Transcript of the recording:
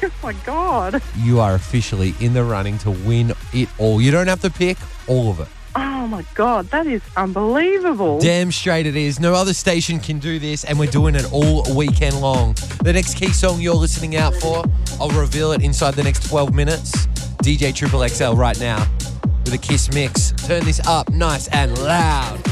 Oh, my God. You are officially in the running to win it all. You don't have to pick all of it. Oh, my God. That is unbelievable. Damn straight it is. No other station can do this, and we're doing it all weekend long. The next key song you're listening out for, I'll reveal it inside the next 12 minutes. DJ Triple XL right now with a Kiss mix. Turn this up nice and loud.